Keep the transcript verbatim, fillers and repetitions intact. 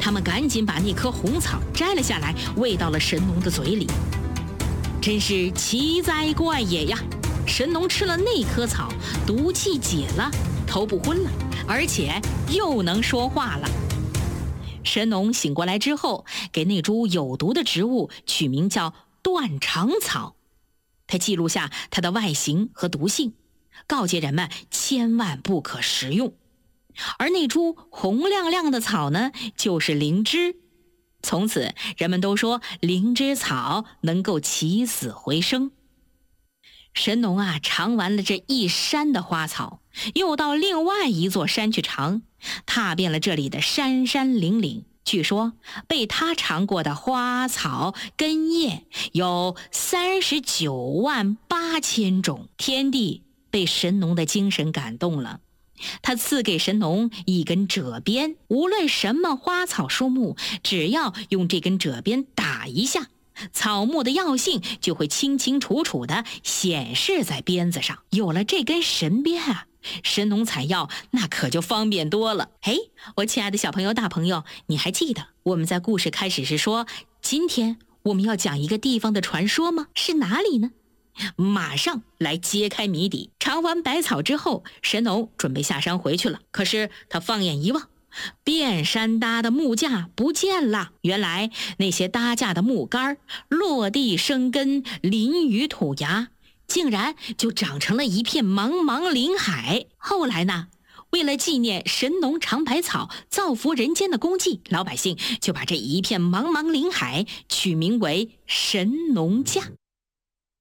他们赶紧把那棵红草摘了下来，喂到了神农的嘴里。真是奇哉怪也呀！神农吃了那棵草，毒气解了，头不昏了，而且又能说话了。神农醒过来之后，给那株有毒的植物取名叫断肠草。他记录下它的外形和毒性，告诫人们千万不可食用。而那株红亮亮的草呢，就是灵芝。从此人们都说灵芝草能够起死回生。神农啊，尝完了这一山的花草，又到另外一座山去尝，踏遍了这里的山山岭岭。据说被他尝过的花草根叶有三十九万八千种。天帝被神农的精神感动了，他赐给神农一根褶鞭，无论什么花草树木，只要用这根褶鞭打一下，草木的药性就会清清楚楚地显示在鞭子上。有了这根神鞭啊，神农采药那可就方便多了。嘿，我亲爱的小朋友大朋友，你还记得我们在故事开始时说，今天我们要讲一个地方的传说吗？是哪里呢？马上来揭开谜底。尝完百草之后，神农准备下山回去了。可是他放眼一望，遍山搭的木架不见了。原来那些搭架的木杆落地生根，淋雨吐芽，竟然就长成了一片茫茫林海。后来呢，为了纪念神农尝百草造福人间的功绩，老百姓就把这一片茫茫林海取名为神农架。